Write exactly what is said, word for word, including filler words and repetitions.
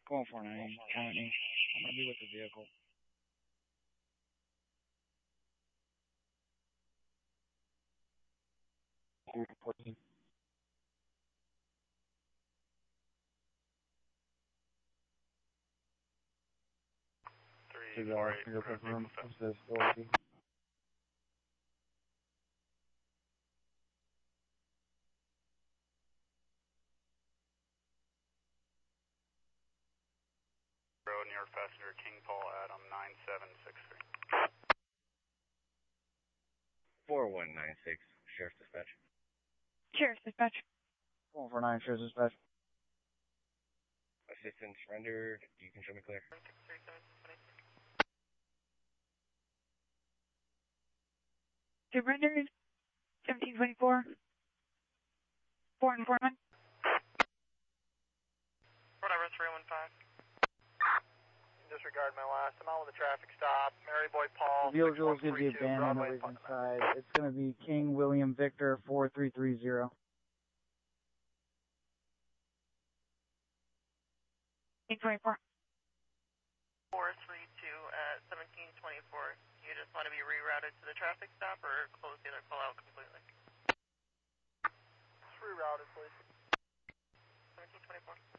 Going for nine, county. I'm gonna be with the vehicle. fourteen. Three, four, eight, Fingerprint room, room. What's this? Dorothy. Road, New York passenger, King Paul, Adam, nine seven six three. four one nine six, Sheriff's Dispatch. Sheriff's Dispatch. Going for nine, Sheriff's Dispatch. Assistance rendered. You can show me clear. Surrendered. seventeen twenty-four. four and four nine. Whatever, three one five. Disregard my last. I'm out with a traffic stop. Mary Boy Paul. Visuals gives you abandoned noise inside. It's gonna be King William Victor four three three zero. eight twenty-four. four three two at seventeen twenty-four. You just want to be rerouted to the traffic stop or close the other call out completely? It's rerouted, please. seventeen twenty-four.